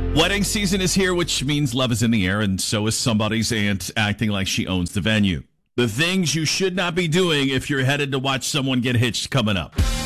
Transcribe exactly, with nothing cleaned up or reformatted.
Wedding season is here, which means love is in the air, and so is somebody's aunt acting like she owns the venue. The things you should not be doing if you're headed to watch someone get hitched coming up.